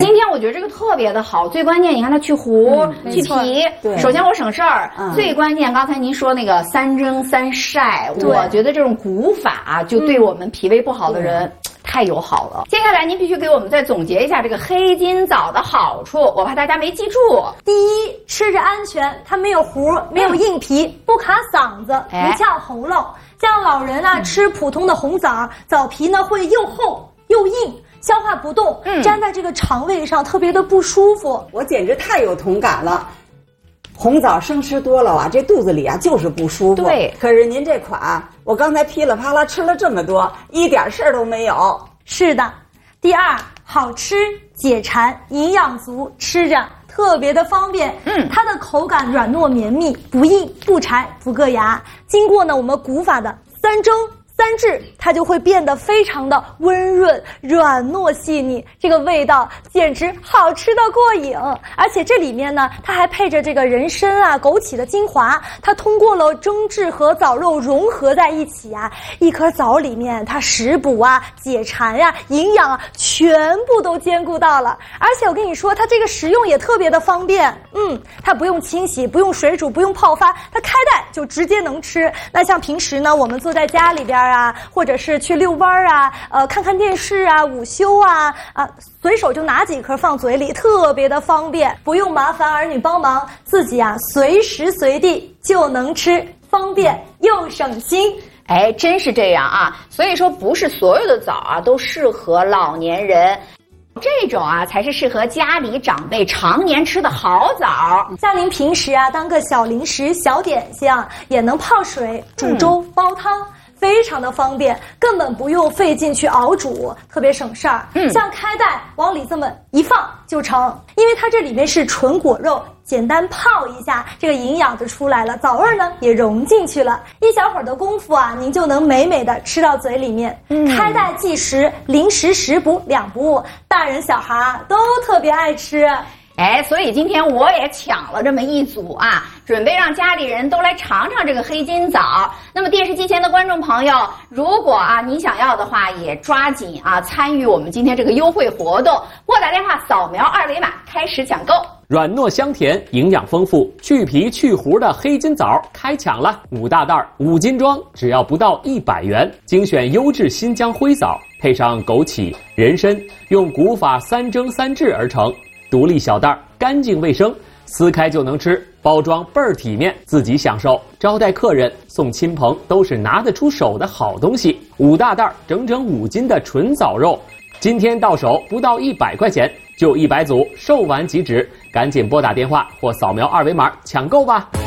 今天我觉得这个特别的好，最关键你看它去核、去皮。首先我省事儿，最关键刚才您说那个3蒸3晒，我觉得这种古法就对我们脾胃不好的人太友好了。接下来您必须给我们再总结一下这个黑金枣的好处，我怕大家没记住。 第一，吃着安全，它没有核，没有硬皮，不卡嗓子，不呛喉咙。像老人啊吃普通的红枣，枣皮呢会又厚又硬，消化不动，粘在这个肠胃上特别的不舒服。 我简直太有同感了。红枣生吃多了啊，这肚子里啊就是不舒服。 对， 可是您这款，我刚才噼里啪啦吃了这么多，一点事儿都没有。 是的。第二，好吃解馋，营养足，吃着特别的方便。它的口感软糯绵密，不硬不柴不硌牙。经过呢我们古法的3蒸3制，它就会变得非常的温润、软糯、细腻，这个味道简直好吃到过瘾。而且这里面呢，它还配着这个人参啊、枸杞的精华，它通过了蒸制和枣肉融合在一起啊，一颗枣里面它食补啊、解馋呀、营养啊，全部都兼顾到了。而且我跟你说，它这个食用也特别的方便，它不用清洗，不用水煮，不用泡发，它开袋就直接能吃。那像平时呢，我们坐在家里边啊，或者是去遛弯啊，看看电视啊，午休啊，随手就拿几颗放嘴里，特别的方便，不用麻烦儿女帮忙，自己啊随时随地就能吃，方便又省心。 哎，真是这样啊！所以说，不是所有的枣啊都适合老年人。这种啊才是适合家里长辈常年吃的好枣。 像您平时啊当个小零食、小点心，也能泡水、煮粥、煲汤。非常的方便，根本不用费劲去熬煮，特别省事儿。像开袋往里这么一放就成，因为它这里面是纯果肉，简单泡一下，这个营养就出来了，枣味呢也融进去了。一小会儿的功夫啊，您就能美美的吃到嘴里面。开袋即食，零食食补两不误，大人小孩都特别爱吃。 哎，所以今天我也抢了这么一组啊，准备让家里人都来尝尝这个黑金枣。那么电视机前的观众朋友，如果啊您想要的话，也抓紧啊参与我们今天这个优惠活动，拨打电话扫描2维码开始抢购。 软糯香甜，营养丰富，去皮去核的黑金枣开抢了，5大袋5斤装，只要不到100元。精选优质新疆灰枣，配上枸杞、人参，用古法3蒸3制而成。独立小袋，干净卫生，撕开就能吃，包装倍儿体面，自己享受，招待客人、送亲朋都是拿得出手的好东西。5大袋，整整5斤的纯枣肉，今天到手不到100块钱，就100组，售完即止，赶紧拨打电话或扫描2维码抢购吧。